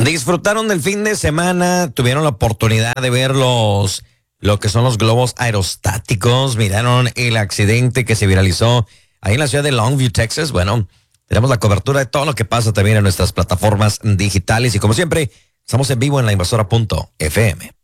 Disfrutaron del fin de semana, tuvieron la oportunidad de ver lo que son los globos aerostáticos, miraron el accidente que se viralizó ahí en la ciudad de Longview, Texas. Bueno, tenemos la cobertura de todo lo que pasa también en nuestras plataformas digitales y como siempre, estamos en vivo en la invasora.fm.